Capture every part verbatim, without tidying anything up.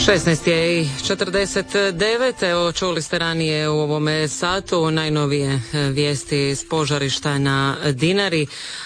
šesnaest je i četrdeset devet, evo čuli ste ranije u ovome satu najnovije vijesti iz požarišta na Dinari,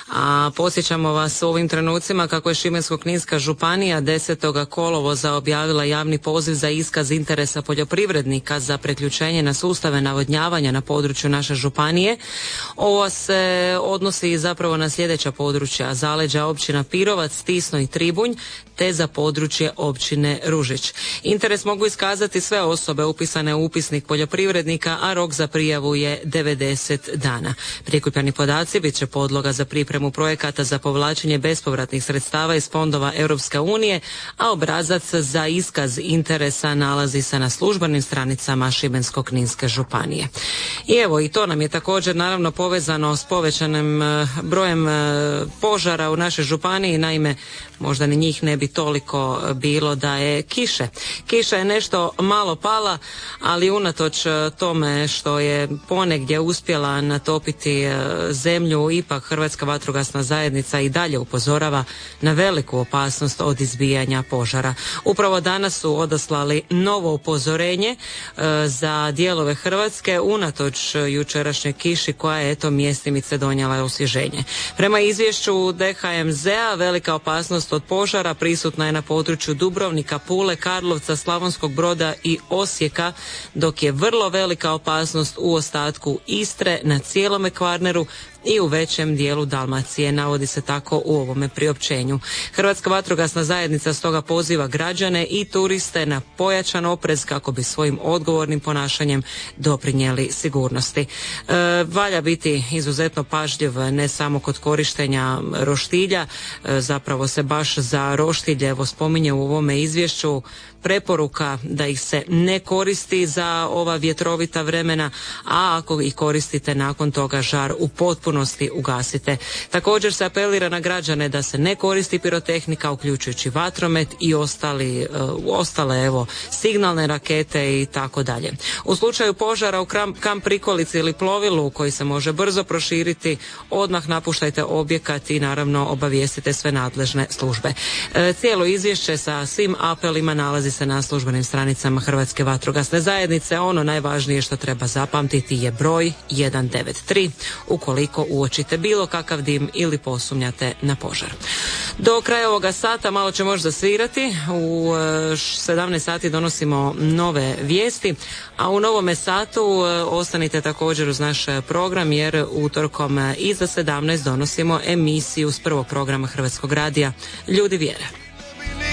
a podsjećamo vas u ovim trenucima kako je Šibensko-kninska županija desetog kolovoza objavila javni poziv za iskaz interesa poljoprivrednika za priključenje na sustave navodnjavanja na području naše županije. Ovo se odnosi zapravo na sljedeća područja: zaleđa općina Pirovac, Tisno i Tribunj, te za područje općine Ružić. Interes mogu iskazati sve osobe upisane u upisnik poljoprivrednika, a rok za prijavu je devedeset dana. Prikupljeni podaci bit će podloga za pripremu projekata za povlačenje bespovratnih sredstava iz fondova Europske unije, a obrazac za iskaz interesa nalazi se na službenim stranicama Šibensko-kninske županije. I evo, i to nam je također naravno povezano s povećanim brojem požara u našoj županiji. Naime, možda ni njih ne bi toliko bilo da je kiše. Kiša je nešto malo pala, ali unatoč tome što je ponegdje uspjela natopiti zemlju, ipak Hrvatska vatrogasna zajednica i dalje upozorava na veliku opasnost od izbijanja požara. Upravo danas su odaslali novo upozorenje za dijelove Hrvatske unatoč jučerašnjoj kiši koja je eto mjestimice donijela osvježenje. Prema izvješću D H M Z-a velika opasnost od požara prisutna je na području Dubrovnika, Pule, Karlovca, Slavonskog Broda i Osijeka, dok je vrlo velika opasnost u ostatku Istre, na cijelome Kvarneru i u većem dijelu Dalmacije, navodi se tako u ovome priopćenju. Hrvatska vatrogasna zajednica stoga poziva građane i turiste na pojačan oprez kako bi svojim odgovornim ponašanjem doprinijeli sigurnosti. E, valja biti izuzetno pažljiv ne samo kod korištenja roštilja, e, zapravo se baš za roštilje evo spominje u ovome izvješću preporuka da ih se ne koristi za ova vjetrovita vremena, a ako ih koristite nakon toga žar u potpunosti ugasite. Također se apelira na građane da se ne koristi pirotehnika uključujući vatromet i ostali, uh, ostale evo signalne rakete i tako dalje. U slučaju požara u kamp prikolici ili plovilu koji se može brzo proširiti, odmah napuštajte objekat i naravno obavijestite sve nadležne službe. E, cijelo izvješće sa svim apelima nalazi se na službenim stranicama Hrvatske vatrogasne zajednice. Ono najvažnije što treba zapamtiti je broj jedan devet tri ukoliko uočite bilo kakav dim ili posumnjate na požar. Do kraja ovoga sata malo će možda svirati. U sedamnaest sati donosimo nove vijesti, a u novome satu ostanite također uz naš program jer utorkom iza sedamnaest donosimo emisiju s prvog programa Hrvatskog radija Ljudi vjere.